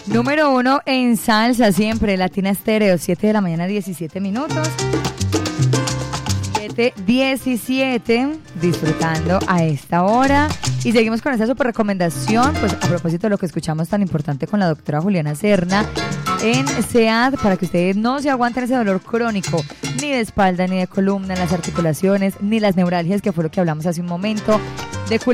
Número 1 en salsa, siempre Latina Estéreo, 7 de la mañana, 17 minutos. 7:17, disfrutando a esta hora. Y seguimos con esta super recomendación, pues a propósito de lo que escuchamos tan importante con la doctora Juliana Serna en SEAD, para que ustedes no se aguanten ese dolor crónico, ni de espalda, ni de columna, en las articulaciones, ni las neuralgias, que fue lo que hablamos hace un momento, de